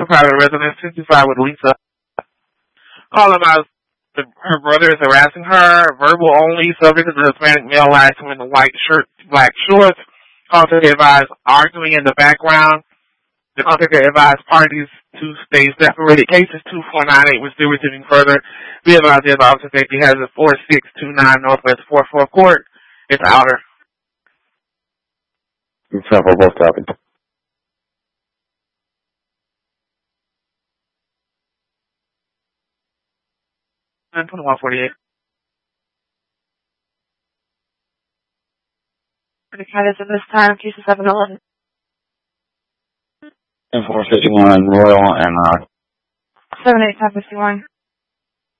private residence, 55 with Lisa. Calling about her brother is harassing her. Verbal only. Subject is a Hispanic male lies in a white shirt, black shorts. Contact advised arguing in the background. The contact advised parties to stay separated. Cases 2498 was still receiving further. Be advised the officer safety has a 4629 Northwest 44 Court. It's outer. It's not for both copies. 2148. The count is at this time, case 711. And 451 Royal and 78551.